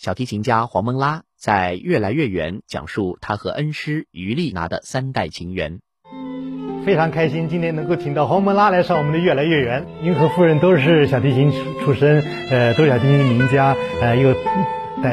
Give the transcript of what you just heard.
小提琴家黄蒙拉在《越来越远》讲述他和恩师于丽娜的3代情缘。 非常开心今天能够请到黄蒙拉来上我们的《越来越远》。银河夫人都是小提琴出身，都是小提琴名家，又